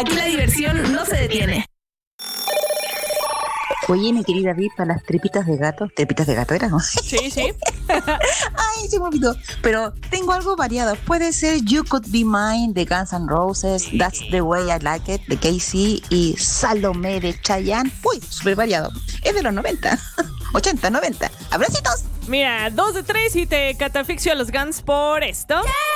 Aquí la diversión no se detiene. Oye, mi querida Viv, para las tripitas de gato era, ¿no? Sí. Ay, se me olvidó. Pero tengo algo variado. Puede ser You Could Be Mine de Guns N' Roses, That's the Way I Like It de Casey y Salomé de Chayanne. Uy, súper variado. Es de los 90, 80, 90. ¡Abracitos! Mira, 2 de 3 y te catafixio a los Guns por esto.